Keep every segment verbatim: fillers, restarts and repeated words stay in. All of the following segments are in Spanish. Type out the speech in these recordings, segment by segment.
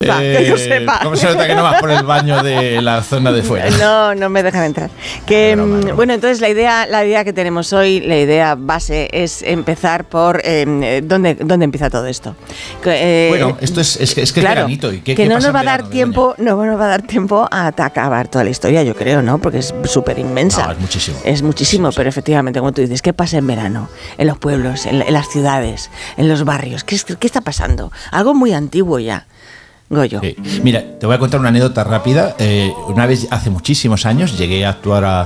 Eh, que yo sepa. ¿Cómo se nota que no vas por el baño de la zona de fuera? No, no me dejan entrar. Que, no, no, no. Bueno, entonces la idea, la idea que tenemos hoy, la idea base es empezar por eh, ¿dónde, dónde empieza todo esto. Eh, bueno, esto es, es, es que claro, es granito. ¿Y qué, que qué no pasa nos va a dar verano, tiempo, no nos va a dar tiempo a acabar toda la historia, yo creo, ¿no? Porque es súper inmensa. No, es muchísimo. Es muchísimo, sí, pero sí. efectivamente, como tú dices, ¿qué pasa en verano? En los pueblos, en, en las ciudades, en los barrios. ¿Qué, ¿Qué está pasando? Algo muy antiguo ya. Goyo. Sí. Mira, te voy a contar una anécdota rápida. Eh, una vez, hace muchísimos años, llegué a actuar a,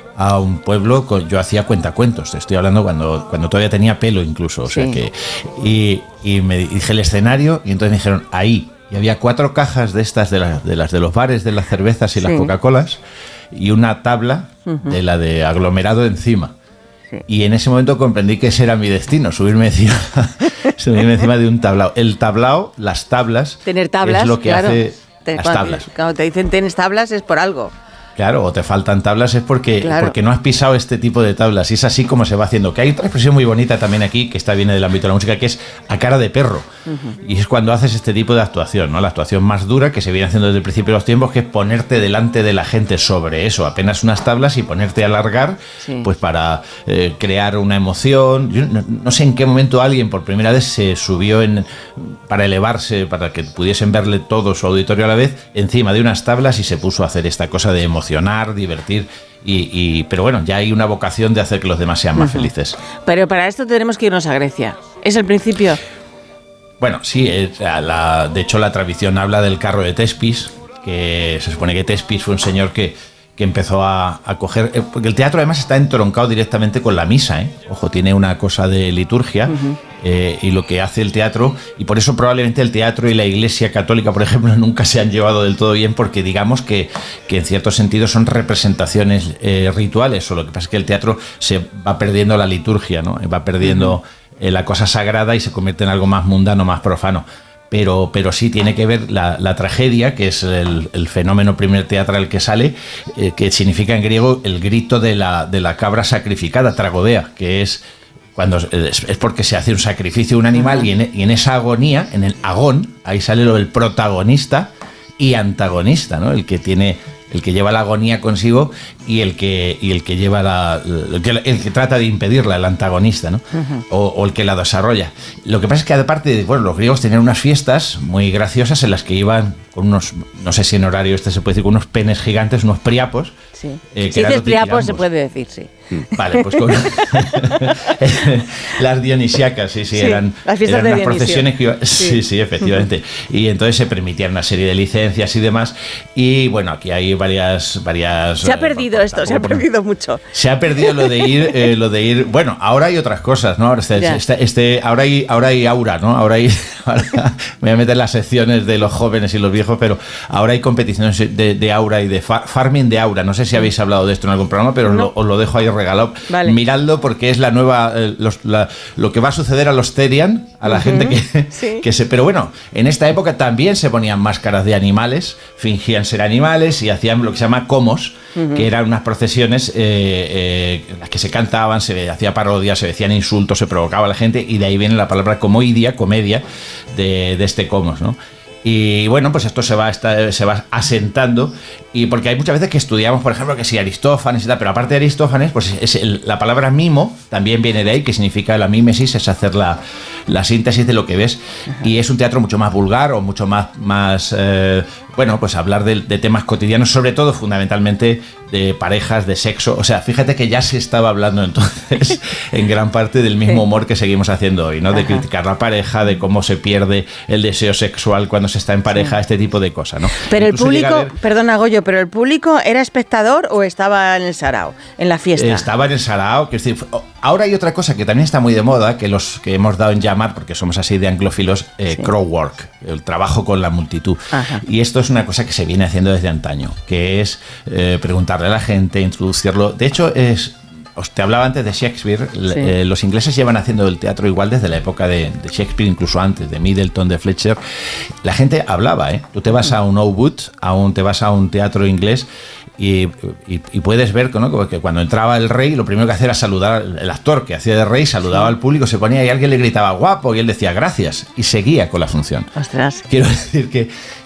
a un pueblo, con, yo hacía cuentacuentos, te estoy hablando cuando, cuando todavía tenía pelo incluso, o sea sí. que, y, y me dije el escenario y entonces me dijeron, ahí, y había cuatro cajas de estas, de, la, de las de los bares, de las cervezas y sí. las Coca-Colas, y una tabla uh-huh. de la de aglomerado encima. Sí. Y en ese momento comprendí que ese era mi destino, subirme encima, subirme encima de un tablao. El tablao, las tablas, tener tablas, es lo que claro. hace Te, las cuando, tablas. Cuando te dicen tienes tablas es por algo. Claro, o te faltan tablas es porque, claro. porque no has pisado este tipo de tablas. Y es así como se va haciendo. Que hay otra expresión muy bonita también aquí, que esta viene del ámbito de la música, que es a cara de perro. Uh-huh. Y es cuando haces este tipo de actuación, ¿no? La actuación más dura que se viene haciendo desde el principio de los tiempos, que es ponerte delante de la gente sobre eso, apenas unas tablas y ponerte a alargar, sí. pues para eh, crear una emoción. Yo no, no sé en qué momento alguien por primera vez se subió en, para elevarse, para que pudiesen verle todo su auditorio a la vez, encima de unas tablas y se puso a hacer esta cosa de emoción. Divertir, y, y, pero bueno, ya hay una vocación de hacer que los demás sean más uh-huh. felices. Pero para esto tenemos que irnos a Grecia. ¿Es el principio? Bueno, sí, es, la, de hecho la tradición habla del carro de Tespis, que se supone que Tespis fue un señor que, que empezó a, a coger... Eh, porque el teatro además está entroncado directamente con la misa, ¿eh? Ojo, tiene una cosa de liturgia, uh-huh. eh, y lo que hace el teatro, y por eso probablemente el teatro y la Iglesia Católica, por ejemplo, nunca se han llevado del todo bien, porque digamos que, que en cierto sentido son representaciones eh, rituales, o lo que pasa es que el teatro se va perdiendo la liturgia, ¿no? Va perdiendo uh-huh. eh, la cosa sagrada y se convierte en algo más mundano, más profano. Pero, pero sí tiene que ver la, la tragedia, que es el, el fenómeno primer teatral que sale, eh, que significa en griego el grito de la, de la cabra sacrificada, tragodea, que es cuando es, es porque se hace un sacrificio de un animal y en, y en esa agonía, en el agón, ahí sale lo del protagonista y antagonista, ¿no? El que tiene... el que lleva la agonía consigo y el que y el que lleva la el que, el que trata de impedirla, el antagonista, ¿no? Uh-huh. o, o el que la desarrolla. Lo que pasa es que aparte, bueno, los griegos tenían unas fiestas muy graciosas en las que iban con unos, no sé si en horario este se puede decir, con unos penes gigantes, unos priapos. Sí. Eh, si dices priapos se puede decir, sí. Vale, pues con las dionisíacas, sí, sí, sí, eran, las fiestas eran de unas procesiones que iban, sí. sí, sí, efectivamente. Y entonces se permitían una serie de licencias y demás. Y bueno, aquí hay varias, varias. Se ha perdido eh, esto, se ha perdido mucho. Se ha perdido lo de ir, eh, lo de ir. Bueno, ahora hay otras cosas, ¿no? Este, este, este, ahora hay, ahora hay aura, ¿no? Ahora hay. Ahora, me voy a meter en las secciones de los jóvenes y los viejos, pero ahora hay competiciones de, de aura y de far, farming de aura. No sé si habéis hablado de esto en algún programa, pero no. lo, os lo dejo ahí regalado. Vale. Miradlo porque es la nueva, eh, los, la, lo que va a suceder a los Therian, a la uh-huh. gente que, sí. que se... Pero bueno, en esta época también se ponían máscaras de animales, fingían ser animales y hacían lo que se llama comos, uh-huh. que eran unas procesiones eh, eh, en las que se cantaban, se hacía parodias, se decían insultos, se provocaba a la gente, y de ahí viene la palabra comoidia, comedia, de, de este comos, ¿no? Y bueno, pues esto se va, esta, se va asentando, y porque hay muchas veces que estudiamos, por ejemplo, que si Aristófanes y tal, pero aparte de Aristófanes, pues es el, la palabra mimo también viene de ahí, que significa la mímesis, es hacer la, la síntesis de lo que ves. Ajá. Y es un teatro mucho más vulgar o mucho más, más eh, bueno, pues hablar de, de temas cotidianos, sobre todo, fundamentalmente, de parejas, de sexo. O sea, fíjate que ya se estaba hablando entonces en gran parte del mismo humor que seguimos haciendo hoy, ¿no? De Ajá. criticar la pareja, de cómo se pierde el deseo sexual cuando se está en pareja, sí. este tipo de cosas, ¿no? Pero Incluso el público, ver, perdona Goyo, pero el público ¿era espectador o estaba en el sarao, en la fiesta? Estaba en el sarao, que es decir, ahora hay otra cosa que también está muy de moda, que los que hemos dado en llamar, porque somos así de anglófilos, eh, sí. crowdwork, el trabajo con la multitud. Ajá. Y esto es una cosa que se viene haciendo desde antaño, que es eh, preguntarle a la gente, introducirlo. De hecho, es... Os te hablaba antes de Shakespeare, sí. eh, los ingleses llevan haciendo el teatro igual desde la época de, de Shakespeare, incluso antes, de Middleton, de Fletcher. La gente hablaba, ¿eh? Tú te vas a un Old Wood, a un, te vas a un teatro inglés y, y, y puedes ver, ¿no?, que cuando entraba el rey, lo primero que hacía era saludar, el actor que hacía de rey saludaba sí. al público, se ponía y alguien le gritaba guapo y él decía gracias y seguía con la función. Ostras. Quiero decir que,